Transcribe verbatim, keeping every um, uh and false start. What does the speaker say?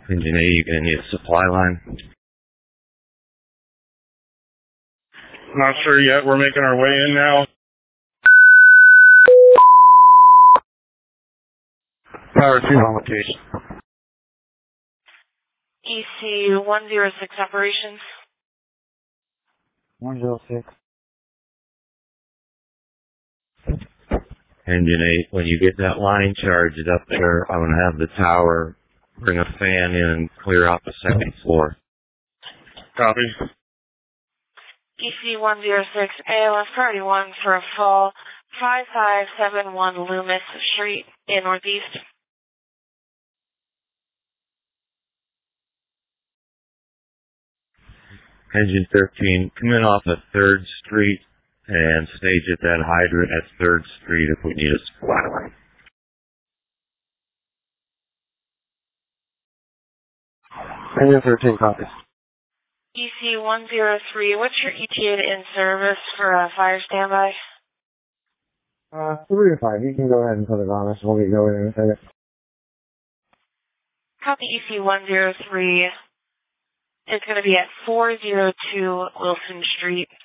Engine eight, you're going to need a supply line. Not sure yet. We're making our way in now. Power two on location. E C one zero six operations. one zero six. Engine eight, when you get that line charged up there, I'm going to have the tower bring a fan in and clear out the second floor. Copy. E C one zero six, A L S priority one for a fall, five five seven one Loomis Street in Northeast. Engine thirteen, come in off of third Street and stage at that hydrant at third Street if we need a supply line. Engine thirteen, copy. E C one zero three, what's your E T A to in service for a fire standby? Uh, three to five. You can go ahead and put it on us. We'll get going in a second. Copy E C one zero three. It's going to be at four zero two Wilson Street.